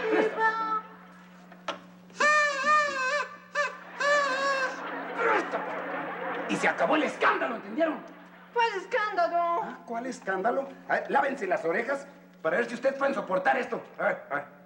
arriba. Y se acabó el escándalo, ¿entendieron? ¿Cuál escándalo? ¿Cuál escándalo? A ver, lávense las orejas para ver si ustedes pueden soportar esto. A ver, a ver.